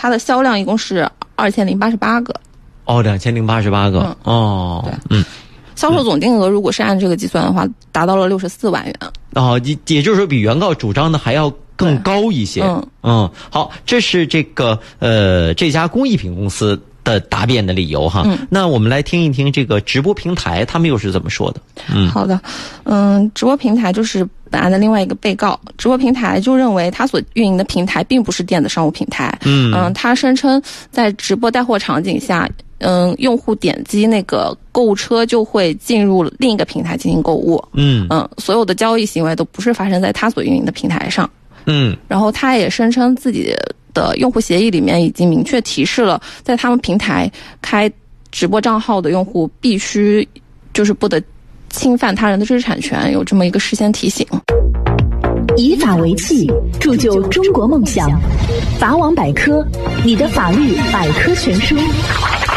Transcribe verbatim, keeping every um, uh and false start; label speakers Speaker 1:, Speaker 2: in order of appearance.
Speaker 1: 它的销量一共是二千零八十八个。
Speaker 2: 哦，两千零八十八个。嗯、哦，对，嗯。
Speaker 1: 销售总金额如果是按这个计算的话，达到了六十四万元。
Speaker 2: 哦，也也就是说比原告主张的还要更高一些。嗯嗯，好，这是这个呃这家工艺品公司的答辩的理由哈。嗯，那我们来听一听这个直播平台他们又是怎么说的。
Speaker 1: 嗯，好的，嗯，直播平台就是本案的另外一个被告，直播平台就认为他所运营的平台并不是电子商务平台。嗯嗯，他声称在直播带货场景下，嗯，用户点击那个购物车就会进入另一个平台进行购物。嗯嗯，所有的交易行为都不是发生在他所运营的平台上。嗯，然后他也声称自己的用户协议里面已经明确提示了，在他们平台开直播账号的用户必须就是不得侵犯他人的知识产权，有这么一个事先提醒。
Speaker 3: 以法为器，铸就中国梦想。法网百科，你的法律百科全书。